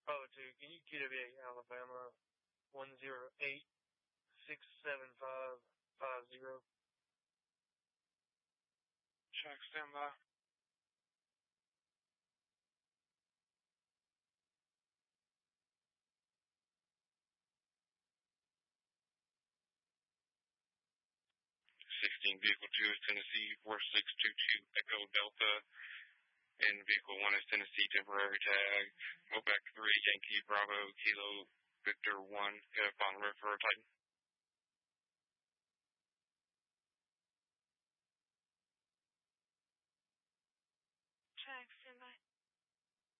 Bravo 2, can you QWA Alabama 108-675-50? Check, stand by. 16 Vehicle 2 is Tennessee 4622 Echo Delta, and Vehicle 1 is Tennessee temporary tag. Go back 3 Yankee Bravo Kilo Victor 1, head up on river Titan.